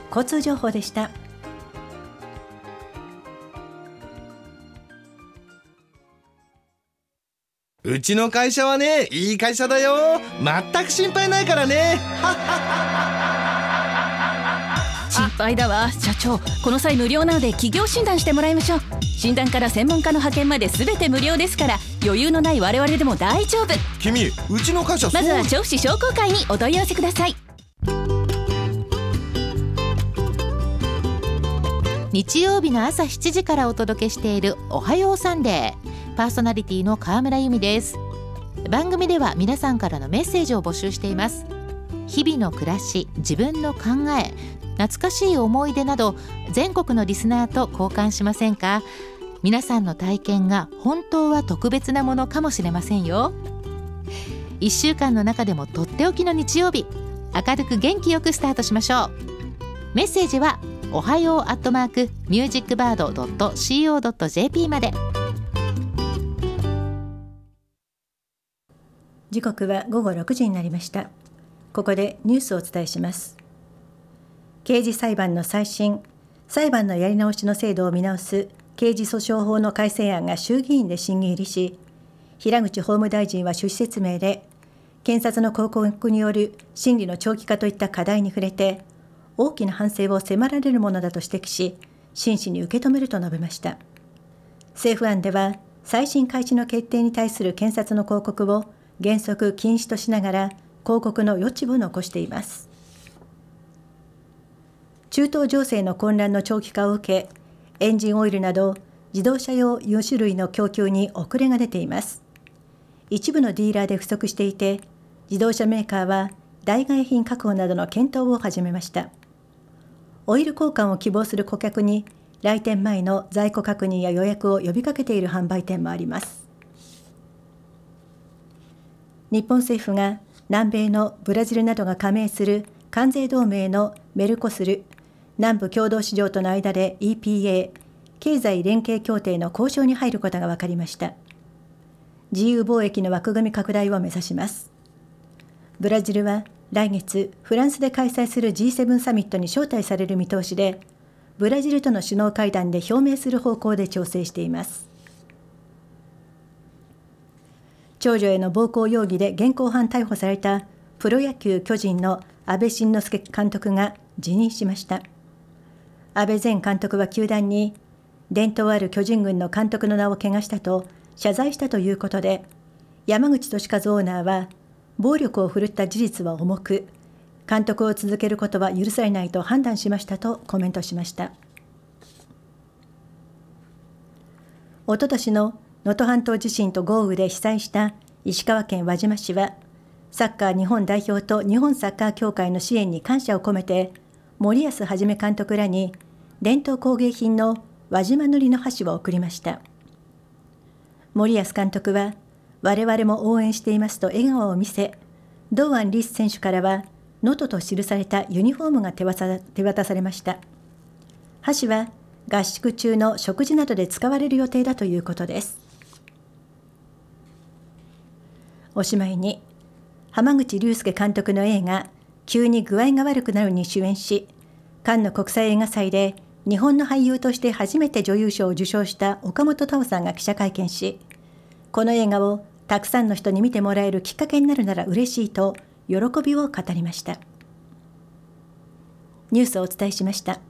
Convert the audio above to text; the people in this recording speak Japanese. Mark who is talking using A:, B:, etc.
A: 交通情報でした。
B: うちの会社はね、いい会社だよ。全く心配ないからね。
C: 心配だわ社長。この際無料なので企業診断してもらいましょう。診断から専門家の派遣まで全て無料ですから、余裕のない我々でも大丈夫。
B: 君、うちの会社
C: まずは調布市商工会にお問い合わせください。
D: 日曜日の朝7時からお届けしているおはようサンデー。パーソナリティの川村由美です。番組では皆さんからのメッセージを募集しています。日々の暮らし、自分の考え、懐かしい思い出など、全国のリスナーと交換しませんか？皆さんの体験が本当は特別なものかもしれませんよ。1週間の中でもとっておきの日曜日、明るく元気よくスタートしましょう。メッセージはおはよう@musicbird.co.jp まで。
A: 時刻は午後6時になりました。ここでニュースをお伝えします。刑事裁判の再審、裁判のやり直しの制度を見直す刑事訴訟法の改正案が衆議院で審議入りし、平口法務大臣は趣旨説明で、検察の抗告による審理の長期化といった課題に触れて、大きな反省を迫られるものだと指摘し、真摯に受け止めると述べました。政府案では、再審開始の決定に対する検察の抗告を原則禁止としながら、抗告の余地を残しています。中東情勢の混乱の長期化を受け、エンジンオイルなど自動車用4種類の供給に遅れが出ています。一部のディーラーで不足していて、自動車メーカーは代替品確保などの検討を始めました。オイル交換を希望する顧客に来店前の在庫確認や予約を呼びかけている販売店もあります。日本政府が南米のブラジルなどが加盟する関税同盟のメルコスル、南部共同市場との間で EPA、経済連携協定の交渉に入ることが分かりました。自由貿易の枠組み拡大を目指します。ブラジルは来月、フランスで開催する G7 サミットに招待される見通しで、ブラジルとの首脳会談で表明する方向で調整しています。長女への暴行容疑で現行犯逮捕されたプロ野球巨人の阿部慎之助監督が辞任しました。阿部前監督は球団に、伝統ある巨人軍の監督の名を汚したと謝罪したということで、山口俊一オーナーは、暴力を振るった事実は重く、監督を続けることは許されないと判断しましたとコメントしました。おととしの能登半島地震と豪雨で被災した石川県輪島市は、サッカー日本代表と日本サッカー協会の支援に感謝を込めて、森保一監督らに伝統工芸品の輪島塗の箸を贈りました。森保監督は、我々も応援していますと笑顔を見せ、堂安律選手からは能登と記されたユニフォームが手渡されました。箸は合宿中の食事などで使われる予定だということです。おしまいに、濱口竜介監督の映画急に具合が悪くなるに主演し、カンヌ国際映画祭で日本の俳優として初めて女優賞を受賞した岡本太郎さんが記者会見し、この映画をたくさんの人に見てもらえるきっかけになるなら嬉しいと喜びを語りました。ニュースをお伝えしました。